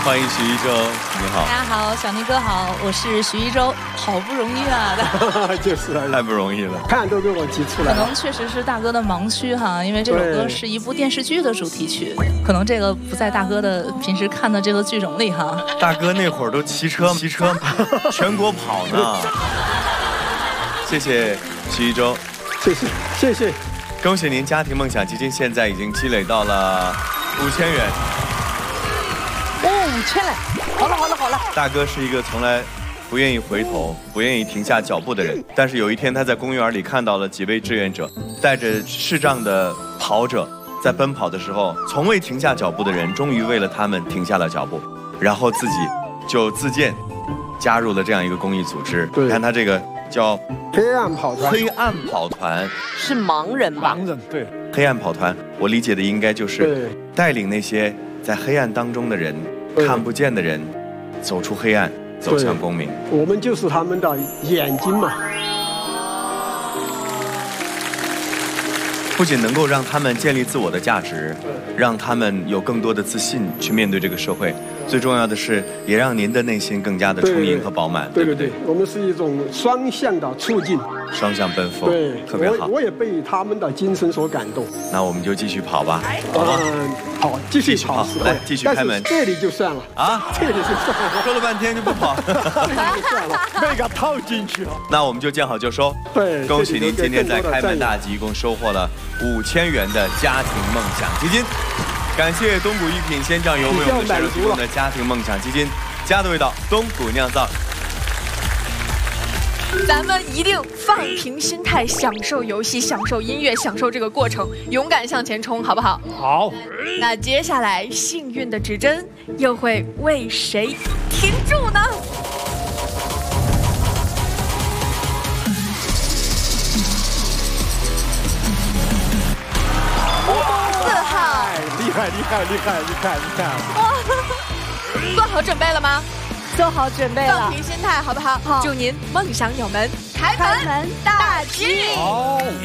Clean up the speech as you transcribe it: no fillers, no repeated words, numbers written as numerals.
欢迎徐一舟，你好。 大家好，小宁哥好，我是徐一舟，好不容易啊， 就是啊， 太不容易了， 看都给我急出来了。 可能确实是大哥的盲区哈，因为这首歌是一部电视剧的主题曲，可能这个不在大哥的平时看的这个剧种里哈。 大哥那会儿都骑车全国跑呢。谢谢徐一舟， 谢谢， 恭喜您家庭梦想基金现在已经积累到了5000元。 5000了，好了。 大哥是一个从来不愿意回头、不愿意停下脚步的人，但是有一天他在公园里看到了几位志愿者，带着视障的跑者在奔跑的时候，从未停下脚步的人，终于为了他们停下了脚步，然后自己就自荐加入了这样一个公益组织。 对， 你看他这个叫黑暗跑团， 是盲人吧？ 盲人，对。 黑暗跑团，我理解的应该就是带领那些在黑暗当中的人、看不见的人，走出黑暗，走向光明。 我们就是他们的眼睛嘛。 不仅能够让他们建立自我的价值，让他们有更多的自信去面对这个社会，最重要的是也让您的内心更加的充盈和饱满。 对，我们是一种双向的促进， 双向奔赴， 对， 特别好。 我也被他们的精神所感动。 那我们就继续跑吧，好吗？ 好，继续跑， 来继续开门。 这里就算了啊，这里就算了， 说了半天就不跑， 这里就算了，被他套进去了。 那我们就见好就收。 对， 恭喜您今天在开门大吉一共收获了5000元的家庭梦想基金。感谢东谷一品鲜酱油为我们的选手提供的家庭梦想基金，家的味道，东谷酿造。 咱们一定放平心态，享受游戏，享受音乐，享受这个过程，勇敢向前冲，好不好？ 好。 那接下来幸运的指针又会为谁停住呢？4号。 厉害！ 哇，做好准备了吗？ 做好准备了， 放平心态，好不好？祝您梦想有门，开门大吉！ 好。